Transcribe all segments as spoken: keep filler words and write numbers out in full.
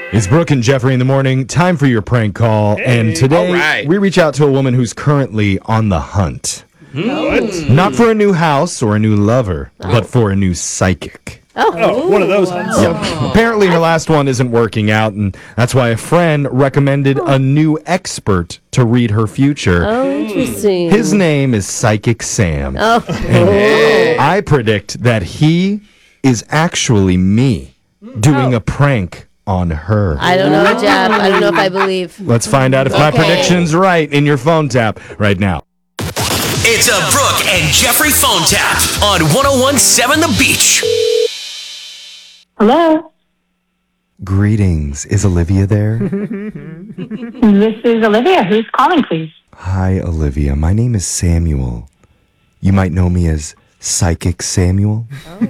It's Brooke and Jeffrey in the morning. Time for your prank call. Hey, and today, all right. we reach out to a woman who's currently on the hunt. What? Not for a new house or a new lover, but for a new psychic. Oh, one of those ones. Yep. Apparently, her last one isn't working out, and that's why a friend recommended a new expert to read her future. Oh, interesting. His name is Psychic Sam. Oh. And I predict that he is actually me doing a prank on her. I don't know, Jeff. I don't know if I believe. Let's find out if my Okay. prediction's right in your phone tap right now. It's a Brooke and Jeffrey phone tap on one oh one point seven The Beach. Hello, Greetings. Is Olivia there? this is Olivia. Who's calling, please? Hi, Olivia. My name is Samuel. You might know me as Psychic Samuel.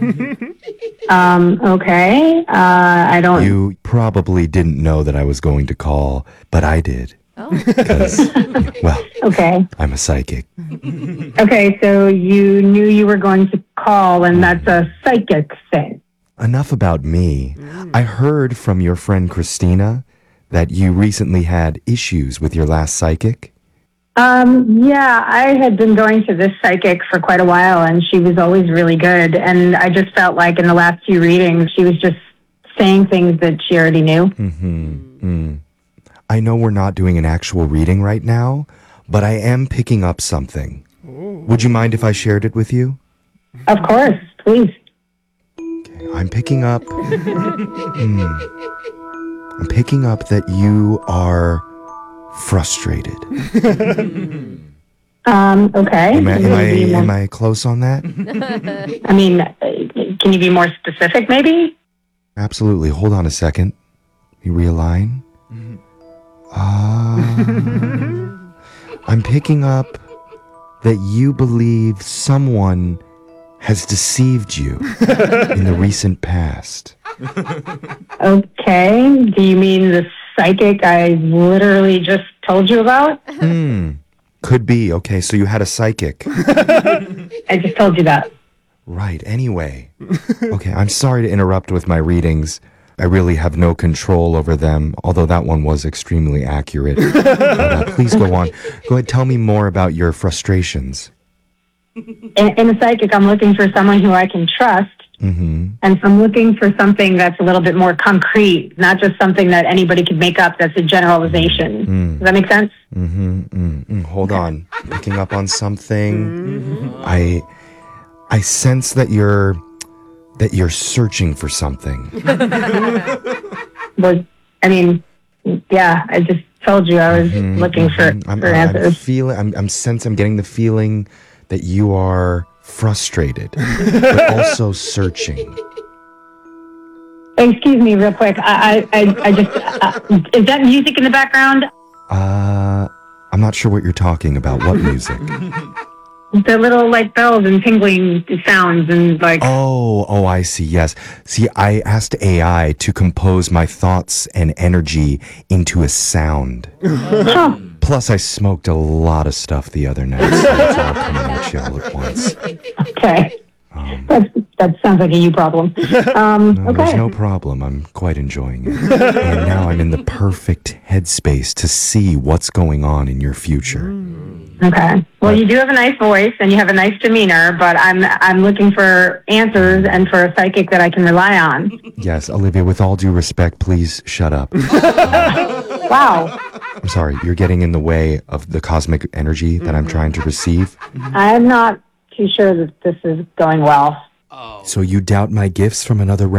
Um, okay. Uh, I don't. You probably didn't know that I was going to call, but I did. Oh. Because, well, Okay. I'm a psychic. Okay, so you knew you were going to call, and that's a psychic thing. Enough about me. I heard from your friend Christina that you recently had issues with your last psychic. Um, yeah, I had been going to this psychic for quite a while, and she was always really good. And I just felt like in the last few readings, she was just saying things that she already knew. Mm-hmm. I know we're not doing an actual reading right now, but I am picking up something. Would you mind if I shared it with you? Of course, please. I'm picking up. Hmm. I'm picking up that you are frustrated. Um, okay. Am I, Can am you I, be more- am I close on that? I mean, uh, can you be more specific, maybe? Absolutely. Hold on a second. You realign. Ah. I'm picking up that you believe someone has deceived you in the recent past. Okay. Do you mean the psychic I literally just told you about? Hmm. Could be. Okay, so you had a psychic. I just told you that. Right. Anyway. Okay, I'm sorry to interrupt with my readings. I really have no control over them, although that one was extremely accurate. But, uh, please go on. Go ahead, tell me more about your frustrations. In, in a psychic, I'm looking for someone who I can trust. Mm-hmm. And so I'm looking for something that's a little bit more concrete, not just something that anybody could make up that's a generalization. Mm. Does that make sense? Mm-hmm. Mm-hmm. Hold on. Picking up on something. I I sense that you're that you're searching for something. Well, I mean, yeah, I just told you I was looking for, Mhm. I'm, for I'm answers. feeling. I'm, I'm sense. I'm getting the feeling that you are frustrated, but also searching. Excuse me, real quick. I, I, I, I just, uh, is that music in the background? Uh, I'm not sure what you're talking about. What music? The little like bells and tingling sounds and like. Oh, oh, I see. Yes. See, I asked A I to compose my thoughts and energy into a sound. Huh. Plus, I smoked a lot of stuff the other night, so it's all coming at you all at once. Okay. Um, That's, that sounds like a you problem. Um, no, There's okay. no problem. I'm quite enjoying it. And now I'm in the perfect headspace to see what's going on in your future. Okay. Well, you do have a nice voice and you have a nice demeanor, but I'm I'm looking for answers and for a psychic that I can rely on. Yes, Olivia, with all due respect, please shut up. Wow. I'm sorry, you're getting in the way of the cosmic energy that I'm trying to receive. I'm not too sure that this is going well. So you doubt my gifts from another